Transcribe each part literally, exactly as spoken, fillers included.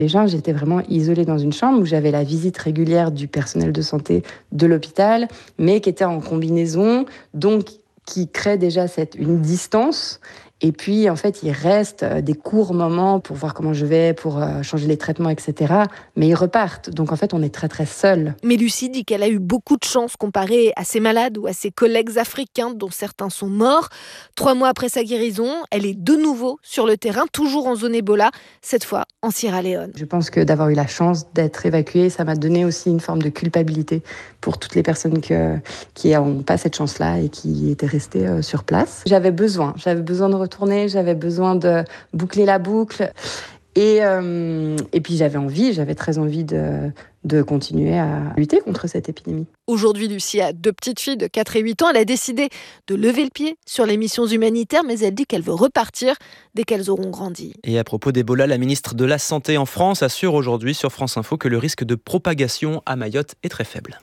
Déjà, j'étais vraiment isolée dans une chambre où j'avais la visite régulière du personnel de santé de l'hôpital, mais qui était en combinaison, donc qui crée déjà cette, une distance. Et puis, en fait, il reste des courts moments pour voir comment je vais, pour changer les traitements, et cetera. Mais ils repartent. Donc, en fait, on est très, très seuls. Mais Lucie dit qu'elle a eu beaucoup de chance comparée à ses malades ou à ses collègues africains, dont certains sont morts. Trois mois après sa guérison, elle est de nouveau sur le terrain, toujours en zone Ebola, cette fois en Sierra Leone. Je pense que d'avoir eu la chance d'être évacuée, ça m'a donné aussi une forme de culpabilité pour toutes les personnes que, qui n'ont pas cette chance-là et qui étaient restées sur place. J'avais besoin, j'avais besoin de tourner, j'avais besoin de boucler la boucle et, euh, et puis j'avais envie, j'avais très envie de, de continuer à lutter contre cette épidémie. Aujourd'hui, Lucie a deux petites filles de quatre et huit ans. Elle a décidé de lever le pied sur les missions humanitaires, mais elle dit qu'elle veut repartir dès qu'elles auront grandi. Et à propos d'Ebola, la ministre de la Santé en France assure aujourd'hui sur France Info que le risque de propagation à Mayotte est très faible.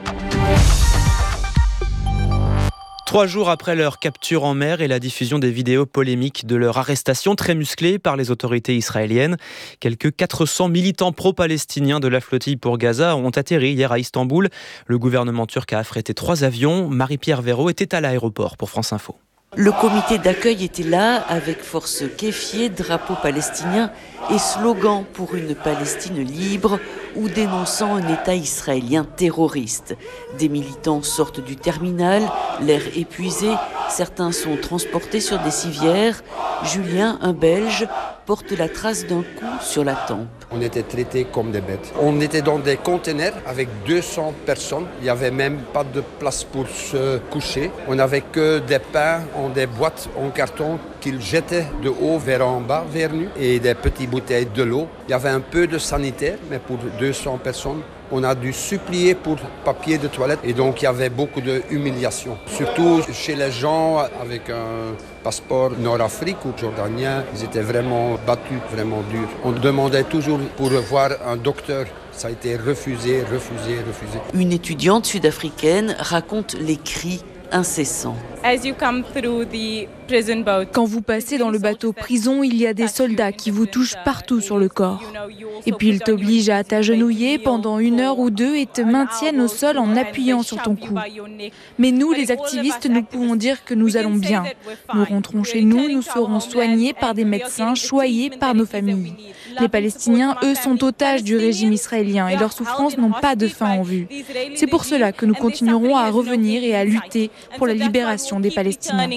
Trois jours après leur capture en mer et la diffusion des vidéos polémiques de leur arrestation très musclée par les autorités israéliennes, quelques quatre cents militants pro-palestiniens de la flottille pour Gaza ont atterri hier à Istanbul. Le gouvernement turc a affrété trois avions. Marie-Pierre Véraud était à l'aéroport pour France Info. Le comité d'accueil était là avec force kéfier, drapeau palestinien et slogan pour une Palestine libre ou dénonçant un État israélien terroriste. Des militants sortent du terminal, l'air épuisé, certains sont transportés sur des civières. Julien, un Belge, porte la trace d'un coup sur la tempe. On était traités comme des bêtes. On était dans des conteneurs avec deux cents personnes. Il n'y avait même pas de place pour se coucher. On n'avait que des pains en des boîtes en carton qu'ils jetaient de haut vers en bas, vers nous, et des petites bouteilles de l'eau. Il y avait un peu de sanitaire, mais pour deux cents personnes, on a dû supplier pour papier de toilette. Et donc, il y avait beaucoup d'humiliation. Surtout chez les gens avec un passeport nord-afrique ou jordanien. Ils étaient vraiment battus, vraiment durs. On demandait toujours pour voir un docteur. Ça a été refusé, refusé, refusé. Une étudiante sud-africaine raconte les cris incessants. Quand vous passez dans le bateau prison, il y a des soldats qui vous touchent partout sur le corps. Et puis ils t'obligent à t'agenouiller pendant une heure ou deux et te maintiennent au sol en appuyant sur ton cou. Mais nous, les activistes, nous pouvons dire que nous allons bien. Nous rentrons chez nous, nous serons soignés par des médecins, choyés par nos familles. Les Palestiniens, eux, sont otages du régime israélien et leurs souffrances n'ont pas de fin en vue. C'est pour cela que nous continuerons à revenir et à lutter pour la libération des Palestiniens.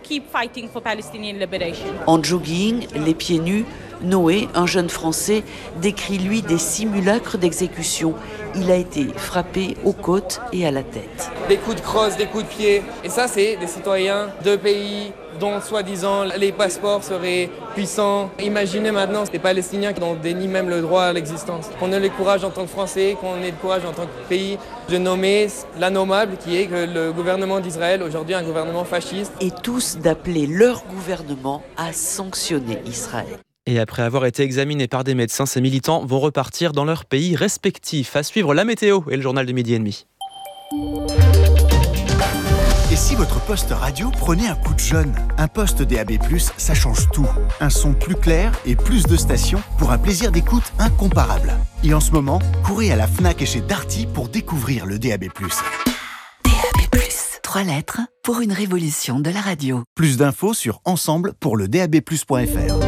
En jogging, les pieds nus, Noé, un jeune Français, décrit lui des simulacres d'exécution. Il a été frappé aux côtes et à la tête. Des coups de crosse, des coups de pied. Et ça, c'est des citoyens de pays dont, soi-disant, les passeports seraient puissants. Imaginez maintenant des Palestiniens qui dénient même le droit à l'existence. Qu'on ait le courage en tant que Français, qu'on ait le courage en tant que pays de nommer l'anommable qui est que le gouvernement d'Israël, aujourd'hui un gouvernement fasciste. Et tous d'appeler leur gouvernement à sanctionner Israël. Et après avoir été examinés par des médecins, ces militants vont repartir dans leur pays respectif. À suivre la météo et le journal de midi et demi. Et si votre poste radio prenait un coup de jeune? Un poste D A B plus, ça change tout. Un son plus clair et plus de stations pour un plaisir d'écoute incomparable. Et en ce moment, courez à la Fnac et chez Darty pour découvrir le D A B plus. D A B plus, trois lettres pour une révolution de la radio. Plus d'infos sur ensemble pour le d a b plus point f r.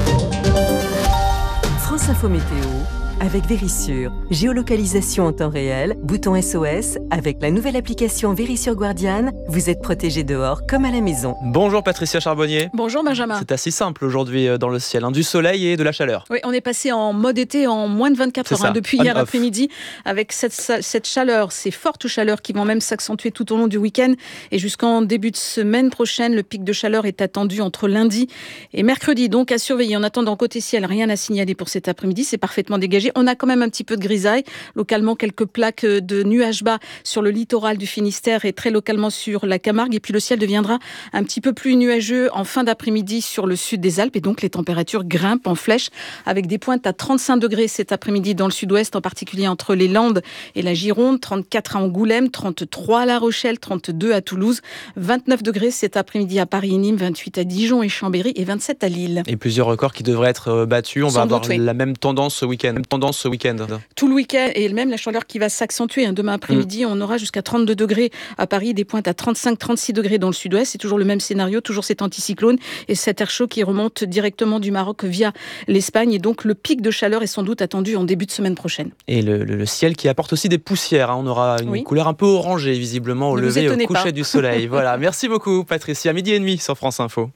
France Info Météo avec Vérissure. Géolocalisation en temps réel, bouton S O S. Avec la nouvelle application Vérissure Guardian, vous êtes protégé dehors comme à la maison. Bonjour Patricia Charbonnier. Bonjour Benjamin. C'est assez simple aujourd'hui dans le ciel, hein, du soleil et de la chaleur. Oui, on est passé en mode été en moins de vingt-quatre heures hein, depuis hier après-midi avec cette, cette chaleur, ces fortes chaleurs qui vont même s'accentuer tout au long du week-end et jusqu'en début de semaine prochaine. Le pic de chaleur est attendu entre lundi et mercredi, donc à surveiller. En attendant, côté ciel, rien à signaler pour cet après-midi, c'est parfaitement dégagé. On a quand même un petit peu de grisaille. Localement, quelques plaques de nuages bas sur le littoral du Finistère et très localement sur la Camargue. Et puis le ciel deviendra un petit peu plus nuageux en fin d'après-midi sur le sud des Alpes. Et donc les températures grimpent en flèche avec des pointes à trente-cinq degrés cet après-midi dans le sud-ouest, en particulier entre les Landes et la Gironde, trente-quatre à Angoulême, trente-trois à La Rochelle, trente-deux à Toulouse, vingt-neuf degrés cet après-midi à Paris et Nîmes, vingt-huit à Dijon et Chambéry et vingt-sept à Lille. Et plusieurs records qui devraient être battus. On Sans va avoir doute, oui. la même tendance ce week-end. Même tendance ce week-end. Tout le week-end et même la chaleur qui va s'accentuer. Demain après-midi, mmh. on aura jusqu'à trente-deux degrés à Paris, des pointes à trente-cinq à trente-six degrés dans le sud-ouest. C'est toujours le même scénario, toujours cet anticyclone et cet air chaud qui remonte directement du Maroc via l'Espagne. Et donc le pic de chaleur est sans doute attendu en début de semaine prochaine. Et le, le, le ciel qui apporte aussi des poussières. Hein. On aura une oui. couleur un peu orangée visiblement au ne lever et au coucher pas. du soleil. Voilà. Merci beaucoup Patricia. Midi et demi sur France Info.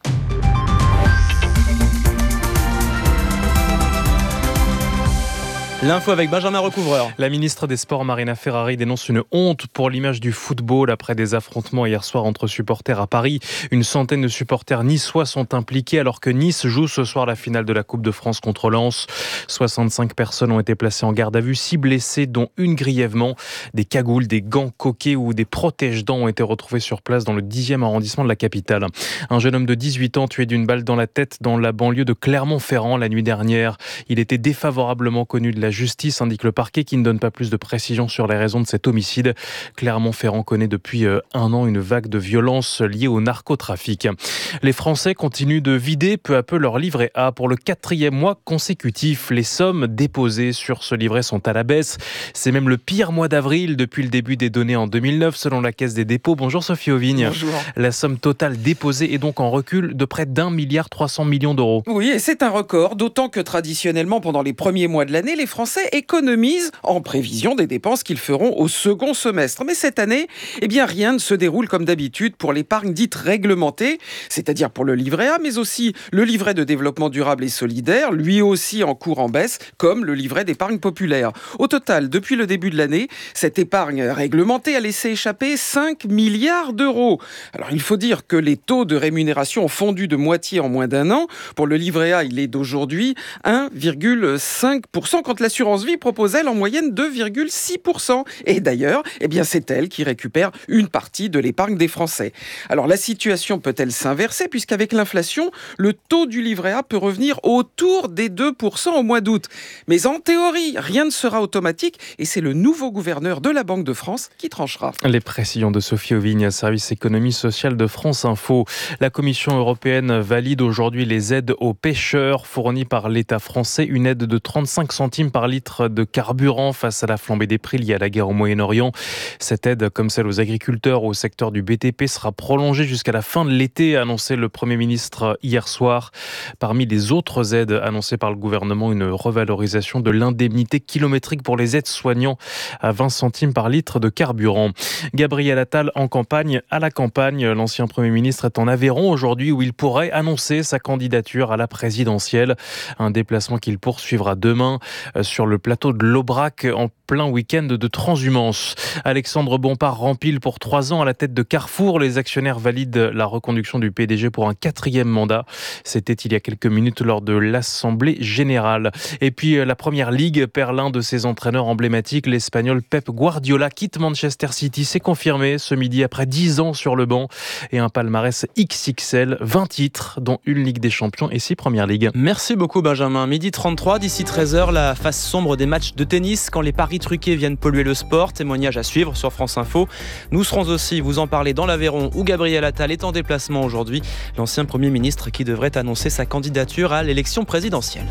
L'info avec Benjamin Recouvreur. La ministre des Sports, Marina Ferrari, dénonce une honte pour l'image du football après des affrontements hier soir entre supporters à Paris. Une centaine de supporters niçois sont impliqués alors que Nice joue ce soir la finale de la Coupe de France contre Lens. soixante-cinq personnes ont été placées en garde à vue, six blessés dont une grièvement. Des cagoules, des gants coquets ou des protège-dents ont été retrouvés sur place dans le dixième arrondissement de la capitale. Un jeune homme de dix-huit ans tué d'une balle dans la tête dans la banlieue de Clermont-Ferrand la nuit dernière. Il était défavorablement connu de la justice, indique le parquet qui ne donne pas plus de précisions sur les raisons de cet homicide. Clermont-Ferrand connaît depuis un an une vague de violence liée au narcotrafic. Les Français continuent de vider peu à peu leur livret A. Pour le quatrième mois consécutif, les sommes déposées sur ce livret sont à la baisse. C'est même le pire mois d'avril depuis le début des données en deux mille neuf selon la Caisse des dépôts. Bonjour Sophie Auvigne. Bonjour. La somme totale déposée est donc en recul de près d'un milliard trois cents millions d'euros. Oui, et c'est un record, d'autant que traditionnellement pendant les premiers mois de l'année, les Français économisent en prévision des dépenses qu'ils feront au second semestre. Mais cette année, eh bien, rien ne se déroule comme d'habitude pour l'épargne dite réglementée, c'est-à-dire pour le livret A, mais aussi le livret de développement durable et solidaire, lui aussi en cours en baisse, comme le livret d'épargne populaire. Au total, depuis le début de l'année, cette épargne réglementée a laissé échapper cinq milliards d'euros. Alors, il faut dire que les taux de rémunération ont fondu de moitié en moins d'un an. Pour le livret A, il est d'aujourd'hui un virgule cinq pour cent, quand l'assurance vie propose, elle, en moyenne deux virgule six pour cent. Et d'ailleurs, eh bien, c'est elle qui récupère une partie de l'épargne des Français. Alors, la situation peut-elle s'inverser, puisqu'avec l'inflation, le taux du livret A peut revenir autour des deux pour cent au mois d'août. Mais en théorie, rien ne sera automatique et c'est le nouveau gouverneur de la Banque de France qui tranchera. Les précisions de Sophie Auvigne, service économie sociale de France Info. La Commission européenne valide aujourd'hui les aides aux pêcheurs fournies par l'État français. Une aide de trente-cinq centimes par litre de carburant face à la flambée des prix liée à la guerre au Moyen-Orient. Cette aide, comme celle aux agriculteurs ou au secteur du B T P, sera prolongée jusqu'à la fin de l'été, a annoncé le Premier ministre hier soir. Parmi les autres aides annoncées par le gouvernement, une revalorisation de l'indemnité kilométrique pour les aides-soignants à vingt centimes par litre de carburant. Gabriel Attal en campagne à la campagne. L'ancien Premier ministre est en Aveyron aujourd'hui où il pourrait annoncer sa candidature à la présidentielle. Un déplacement qu'il poursuivra demain sur le plateau de l'Aubrac en plein week-end de transhumance. Alexandre Bompard rempile pour trois ans à la tête de Carrefour. Les actionnaires valident la reconduction du P D G pour un quatrième mandat. C'était il y a quelques minutes lors de l'Assemblée générale. Et puis la Première Ligue perd l'un de ses entraîneurs emblématiques. L'Espagnol Pep Guardiola quitte Manchester City. C'est confirmé ce midi après dix ans sur le banc et un palmarès X X L, vingt titres dont une Ligue des Champions et six Premières Ligues. Merci beaucoup Benjamin. Midi trente-trois, d'ici treize heures, la face sombre des matchs de tennis quand les paris truqués viennent polluer le sport. Témoignage à suivre sur France Info. Nous serons aussi vous en parler dans l'Aveyron où Gabriel Attal est en déplacement aujourd'hui. L'ancien Premier ministre qui devrait annoncer sa candidature à l'élection présidentielle.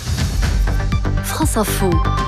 France Info.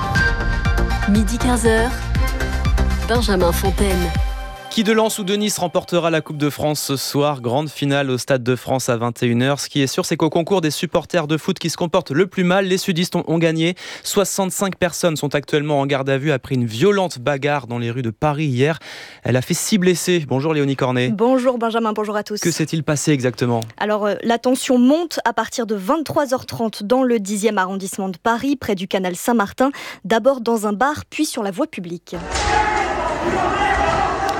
Midi quinze heures. Benjamin Fontaine. Qui de Lens ou de Nice remportera la Coupe de France ce soir? Grande finale au Stade de France à vingt et une heures. Ce qui est sûr, c'est qu'au concours des supporters de foot qui se comportent le plus mal, les sudistes ont, ont gagné. soixante-cinq personnes sont actuellement en garde à vue après une violente bagarre dans les rues de Paris hier. Elle a fait six blessés. Bonjour Léonie Cornet. Bonjour Benjamin, bonjour à tous. Que s'est-il passé exactement? Alors, euh, la tension monte à partir de vingt-trois heures trente dans le dixième arrondissement de Paris, près du canal Saint-Martin. D'abord dans un bar, puis sur la voie publique.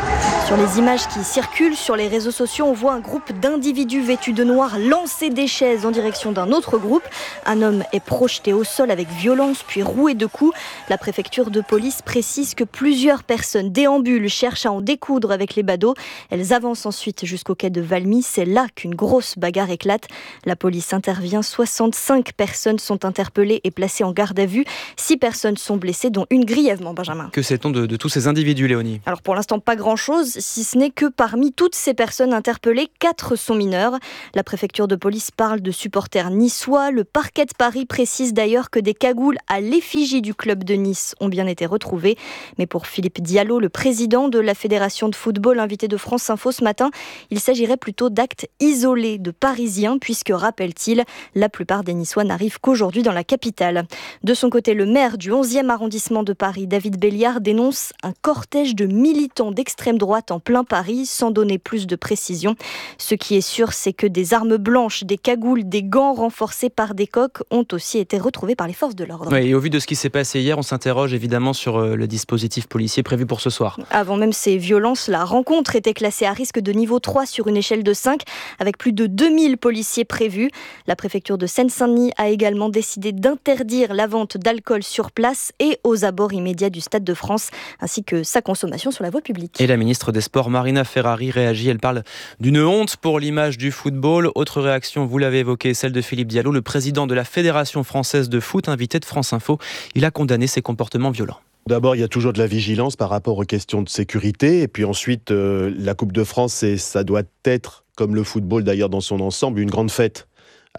Sur les images qui circulent sur les réseaux sociaux, on voit un groupe d'individus vêtus de noir lancer des chaises en direction d'un autre groupe. Un homme est projeté au sol avec violence puis roué de coups. La préfecture de police précise que plusieurs personnes déambulent, cherchent à en découdre avec les badauds. Elles avancent ensuite jusqu'au quai de Valmy. C'est là qu'une grosse bagarre éclate. La police intervient. soixante-cinq personnes sont interpellées et placées en garde à vue. Six personnes sont blessées, dont une grièvement, Benjamin. Que sait-on de, de tous ces individus, Léonie ? Alors pour l'instant, pas grand-chose, si ce n'est que parmi toutes ces personnes interpellées, quatre sont mineurs. La préfecture de police parle de supporters niçois. Le parquet de Paris précise d'ailleurs que des cagoules à l'effigie du club de Nice ont bien été retrouvées. Mais pour Philippe Diallo, le président de la Fédération de football, invité de France Info ce matin, il s'agirait plutôt d'actes isolés de Parisiens, puisque, rappelle-t-il, la plupart des Niçois n'arrivent qu'aujourd'hui dans la capitale. De son côté, le maire du onzième arrondissement de Paris, David Béliard, dénonce un cortège de militants d'extrême droite en plein Paris, sans donner plus de précision. Ce qui est sûr, c'est que des armes blanches, des cagoules, des gants renforcés par des coqs ont aussi été retrouvés par les forces de l'ordre. Oui, et au vu de ce qui s'est passé hier, on s'interroge évidemment sur le dispositif policier prévu pour ce soir. Avant même ces violences, la rencontre était classée à risque de niveau trois sur une échelle de cinq, avec plus de deux mille policiers prévus. La préfecture de Seine-Saint-Denis a également décidé d'interdire la vente d'alcool sur place et aux abords immédiats du Stade de France, ainsi que sa consommation sur la voie publique. Et la ministre des Sports, Marina Ferrari, réagit. Elle parle d'une honte pour l'image du football. Autre réaction, vous l'avez évoqué, celle de Philippe Diallo, le président de la Fédération française de foot, invité de France Info. Il a condamné ces comportements violents. D'abord, il y a toujours de la vigilance par rapport aux questions de sécurité. Et puis ensuite, euh, la Coupe de France, c'est, ça doit être, comme le football d'ailleurs dans son ensemble, une grande fête.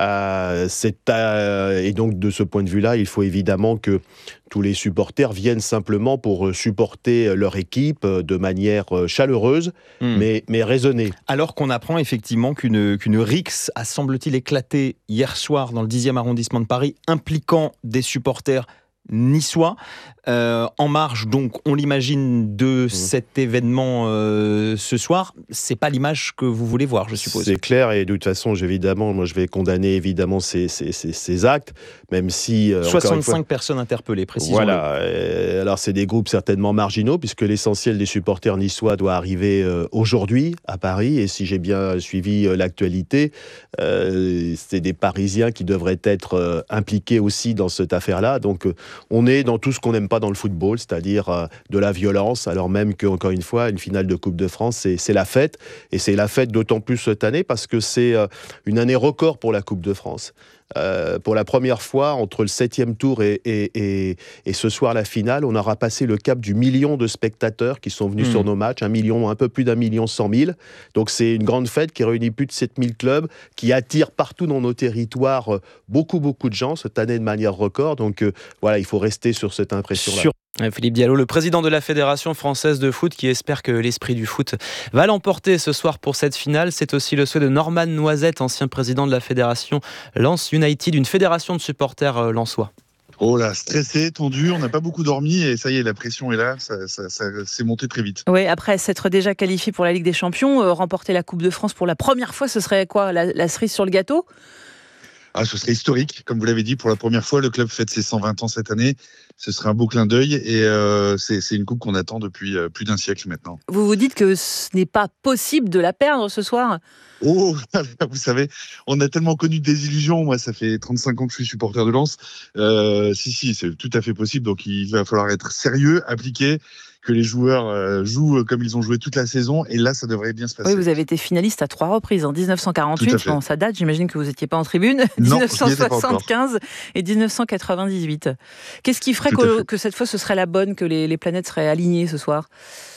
Euh, c'est, euh, et donc de ce point de vue-là, il faut évidemment que tous les supporters viennent simplement pour supporter leur équipe de manière chaleureuse, mmh. mais, mais raisonnée. Alors qu'on apprend effectivement qu'une, qu'une rixe a semble-t-il éclaté hier soir dans le dixième arrondissement de Paris, impliquant des supporters niçois, euh, en marge donc on l'imagine de mmh. cet événement euh, ce soir. C'est pas l'image que vous voulez voir, je suppose. C'est clair, et de toute façon évidemment moi je vais condamner évidemment ces, ces, ces, ces actes, même si euh, soixante-cinq fois, personnes interpellées, précisément. Voilà, euh, alors c'est des groupes certainement marginaux puisque l'essentiel des supporters niçois doit arriver euh, aujourd'hui à Paris, et si j'ai bien suivi euh, l'actualité, euh, c'est des Parisiens qui devraient être euh, impliqués aussi dans cette affaire-là. Donc euh, on est dans tout ce qu'on n'aime pas dans le football, c'est-à-dire euh, de la violence, alors même qu'encore une fois, une finale de Coupe de France, c'est, c'est la fête. Et c'est la fête d'autant plus cette année parce que c'est euh, une année record pour la Coupe de France. Euh, pour la première fois, entre le septième tour et, et, et, et ce soir la finale, on aura passé le cap du million de spectateurs qui sont venus mmh. sur nos matchs, un million, un peu plus d'un million cent mille. Donc c'est une grande fête qui réunit plus de sept mille clubs, qui attire partout dans nos territoires euh, beaucoup, beaucoup de gens cette année de manière record. Donc euh, voilà, il faut rester sur cette impression-là. Sur... Philippe Diallo, le président de la Fédération française de foot, qui espère que l'esprit du foot va l'emporter ce soir pour cette finale. C'est aussi le souhait de Norman Noisette, ancien président de la Fédération Lens United, une fédération de supporters lensois. Oh là, stressé, tendu, on n'a pas beaucoup dormi et ça y est, la pression est là, ça, ça, ça s'est monté très vite. Oui, après s'être déjà qualifié pour la Ligue des Champions, euh, remporter la Coupe de France pour la première fois, ce serait quoi, la, la cerise sur le gâteau ? Ah, ce serait historique, comme vous l'avez dit, pour la première fois, le club fête ses cent vingt ans cette année. Ce serait un beau clin d'œil et euh, c'est, c'est une coupe qu'on attend depuis euh, plus d'un siècle maintenant. Vous vous dites que ce n'est pas possible de la perdre ce soir ? Oh, vous savez, on a tellement connu des illusions. Moi, ça fait trente-cinq ans que je suis supporter de Lens. Euh, si, si, c'est tout à fait possible. Donc, il va falloir être sérieux, appliqué, que les joueurs euh, jouent comme ils ont joué toute la saison. Et là, ça devrait bien se passer. Oui, vous avez été finaliste à trois reprises. En dix-neuf cent quarante-huit, bon, ça date, j'imagine que vous n'étiez pas en tribune. Non, dix-neuf cent soixante-quinze et dix-neuf cent quatre-vingt-dix-huit. Qu'est-ce qui ferait que, que cette fois, ce serait la bonne, que les, les planètes seraient alignées ce soir ?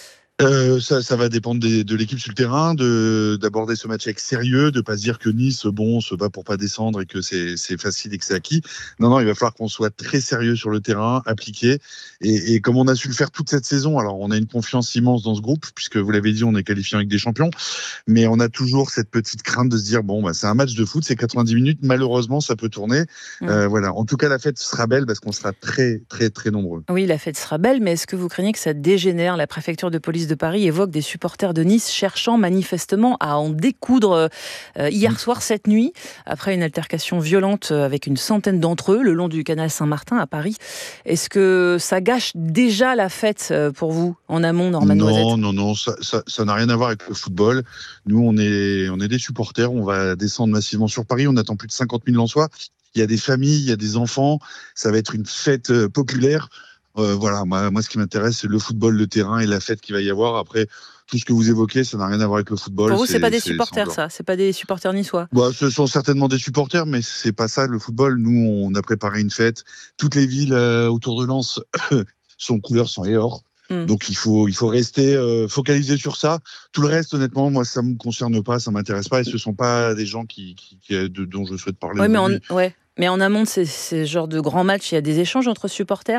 Euh, ça, ça va dépendre des, de l'équipe sur le terrain, de, d'aborder ce match avec sérieux, de pas se dire que Nice, bon, se bat pour pas descendre et que c'est, c'est facile et que c'est acquis. Non, non, il va falloir qu'on soit très sérieux sur le terrain, appliqué. Et, et comme on a su le faire toute cette saison, alors on a une confiance immense dans ce groupe, puisque vous l'avez dit, on est qualifié en Ligue des Champions, mais on a toujours cette petite crainte de se dire, bon, bah, c'est un match de foot, c'est quatre-vingt-dix minutes, malheureusement, ça peut tourner. Mmh. Euh, voilà. En tout cas, la fête sera belle parce qu'on sera très, très, très nombreux. Oui, la fête sera belle, mais est-ce que vous craignez que ça dégénère? La préfecture de police de Paris évoque des supporters de Nice cherchant manifestement à en découdre euh, hier soir, cette nuit, après une altercation violente avec une centaine d'entre eux le long du canal Saint-Martin à Paris. Est-ce que ça gâche déjà la fête pour vous en amont, Norman Noisette ? Non, non, non, ça, ça, ça n'a rien à voir avec le football. Nous, on est, on est des supporters, on va descendre massivement sur Paris, on attend plus de cinquante mille Lensois. Il y a des familles, il y a des enfants, ça va être une fête euh, populaire. Euh, voilà, moi, moi, ce qui m'intéresse, c'est le football, le terrain et la fête qu'il va y avoir. Après, tout ce que vous évoquez, ça n'a rien à voir avec le football. Pour vous, c'est, c'est pas des c'est, supporters, c'est ça. C'est pas des supporters niçois. Bah, ce sont certainement des supporters, mais c'est pas ça le football. Nous, on a préparé une fête. Toutes les villes euh, autour de Lens sont couleur sang et or. Mm. Donc il faut il faut rester euh, focalisé sur ça. Tout le reste, honnêtement, moi, ça me concerne pas, ça m'intéresse pas, et ce sont pas des gens qui, qui, qui de, dont je souhaite parler. Ouais, mais aujourd'hui. en, ouais. Mais en amont de ces, ces genres de grands matchs, il y a des échanges entre supporters.